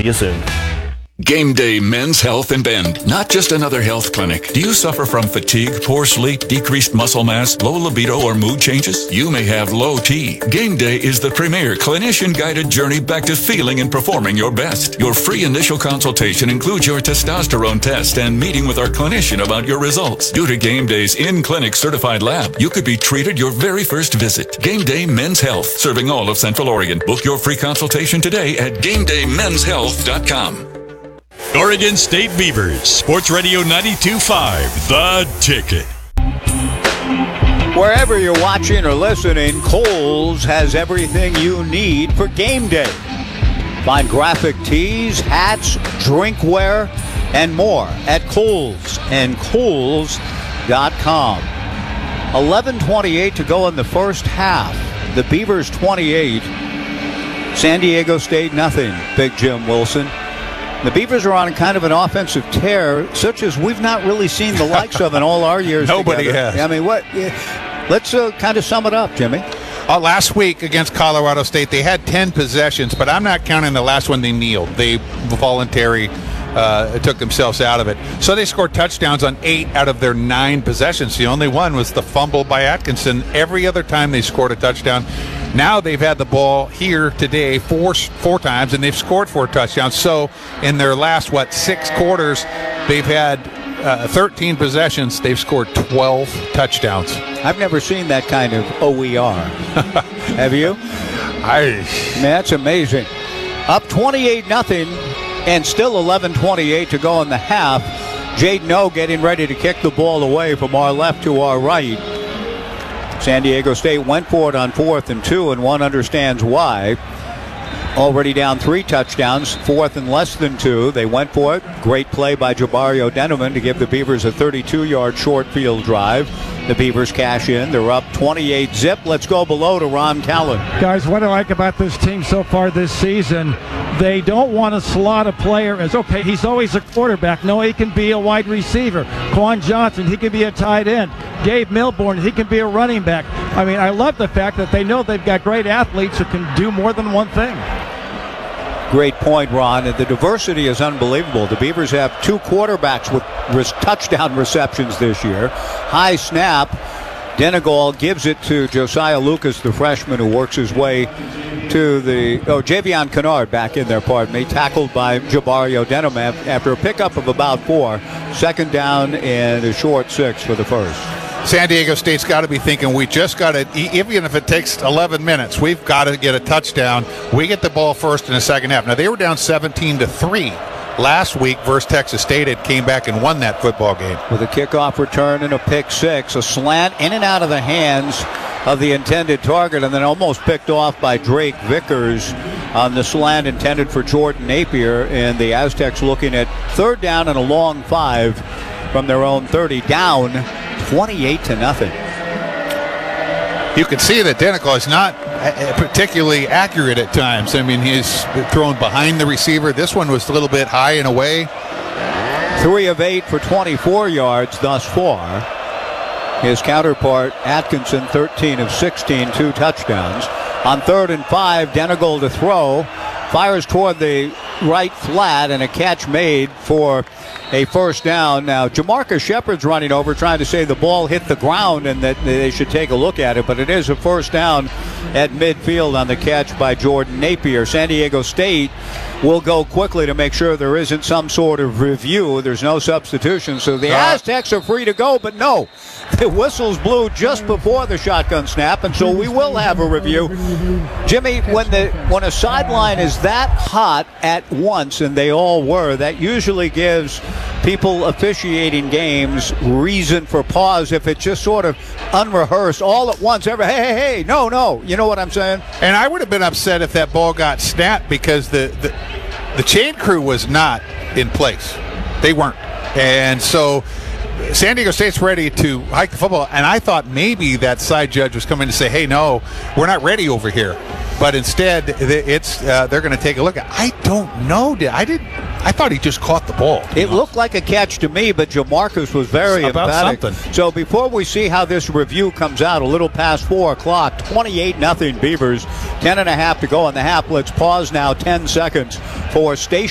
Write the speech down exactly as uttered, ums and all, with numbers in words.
See you soon. Game Day Men's Health in Bend. Not just another health clinic. Do you suffer from fatigue, poor sleep, decreased muscle mass, low libido, or mood changes? You may have low T. Game Day is the premier clinician-guided journey back to feeling and performing your best. Your free initial consultation includes your testosterone test and meeting with our clinician about your results. Due to Game Day's in-clinic certified lab, you could be treated your very first visit. Game Day Men's Health, serving all of Central Oregon. Book your free consultation today at game day men's health dot com. Oregon State Beavers, Sports Radio ninety-two point five, The Ticket. Wherever you're watching or listening, Kohl's has everything you need for game day. Find graphic tees, hats, drinkware, and more at Kohl's and Kohl's dot com. eleven twenty-eight to go in the first half. The Beavers twenty-eight, San Diego State nothing. Big Jim Wilson. The Beavers are on kind of an offensive tear, such as we've not really seen the likes of in all our years Nobody together. has. I mean, what? Yeah. Let's uh, kind of sum it up, Jimmy. Uh, last week against Colorado State, they had ten possessions, but I'm not counting the last one they kneeled. They voluntary uh, took themselves out of it. So they scored touchdowns on eight out of their nine possessions. The only one was the fumble by Atkinson. Every other time they scored a touchdown. Now they've had the ball here today four four times, and they've scored four touchdowns. So in their last, what, six quarters, they've had uh, thirteen possessions. They've scored twelve touchdowns. I've never seen that kind of O E R. Have you? I. Man, that's amazing. Up twenty-eight nothing, and still eleven twenty-eight to go in the half. Jaden O getting ready to kick the ball away from our left to our right. San Diego State went for it on fourth and two, and one understands why. Already down three touchdowns, fourth and less than two. They went for it. Great play by Jabario Denneman to give the Beavers a thirty-two-yard short field drive. The Beavers cash in. They're up twenty-eight zip. Let's go below to Ron Callan. Guys, what I like about this team so far this season, they don't want to slot a player as, okay, he's always a quarterback. No, he can be a wide receiver. Quan Johnson, he can be a tight end. Gabe Milborn, he can be a running back. I mean, I love the fact that they know they've got great athletes who can do more than one thing. Great point, Ron. And the diversity is unbelievable. The Beavers have two quarterbacks with res- touchdown receptions this year. High snap. Denegal gives it to Josiah Lucas, the freshman, who works his way to the, oh, Javion Kennard back in there, pardon me, tackled by Jabario Denneman after a pickup of about four. Second down and a short six for the first. San Diego State's got to be thinking, we just got to, even if it takes eleven minutes, we've got to get a touchdown. We get the ball first in the second half. Now, they were down seventeen to three last week versus Texas State. It came back and won that football game. With a kickoff return and a pick six, a slant in and out of the hands of the intended target, and then almost picked off by Drake Vickers on the slant intended for Jordan Napier. And the Aztecs looking at third down and a long five from their own thirty, down twenty-eight to nothing. You can see that Denegal is not particularly accurate at times. I mean, he's thrown behind the receiver. This one was a little bit high and away. Three of eight for twenty-four yards thus far. His counterpart, Atkinson, thirteen of sixteen, two touchdowns. On third and five, Denegal to throw. Fires toward the right flat, and a catch made for a first down. Now, Jamarcus Shepard's running over, trying to say the ball hit the ground and that they should take a look at it, but it is a first down at midfield on the catch by Jordan Napier. San Diego State will go quickly to make sure there isn't some sort of review. There's no substitution, so the Aztecs are free to go, but no. The whistles blew just before the shotgun snap, and so we will have a review. Jimmy, when the when a sideline is that hot at once, and they all were, that usually gives people officiating games reason for pause if it's just sort of unrehearsed all at once. Every, hey, hey, hey, no, no. You know what I'm saying? And I would have been upset if that ball got snapped because the, the, the chain crew was not in place. They weren't. And so San Diego State's ready to hike the football, and I thought maybe that side judge was coming to say, hey, no, we're not ready over here. But instead, it's uh, they're going to take a look at. I don't know. I did. I thought he just caught the ball. It looked like a catch to me, but Jamarcus was very about emphatic. Something. So before we see how this review comes out, a little past four o'clock, twenty-eight nothing Beavers, ten and a half to go in the half. Let's pause now, ten seconds for station.